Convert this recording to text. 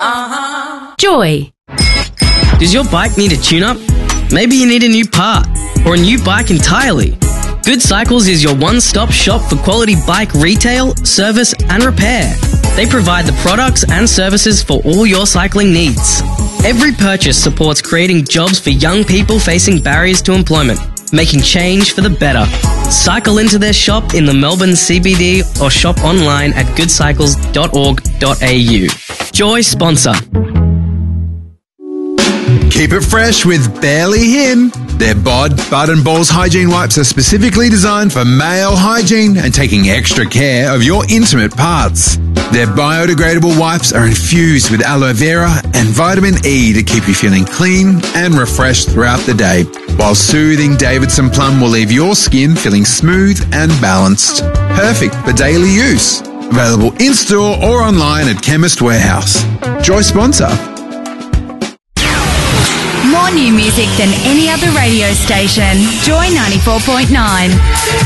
Joy. Does your bike need a tune-up? Maybe you need a new part or a new bike entirely. Good Cycles is your one-stop shop for quality bike retail, service and repair. They provide the products and services for all your cycling needs. Every purchase supports creating jobs for young people facing barriers to employment, making change for the better. Cycle into their shop in the Melbourne CBD or shop online at goodcycles.org.au. Joy sponsor. Keep it fresh with Barely Him. Their Bod, Bud and Balls hygiene wipes are specifically designed for male hygiene and taking extra care of your intimate parts. Their biodegradable wipes are infused with aloe vera and vitamin E to keep you feeling clean and refreshed throughout the day, while soothing Davidson Plum will leave your skin feeling smooth and balanced. Perfect for daily use. Available in-store or online at Chemist Warehouse. Joy sponsor. More new music than any other radio station. Joy 94.9.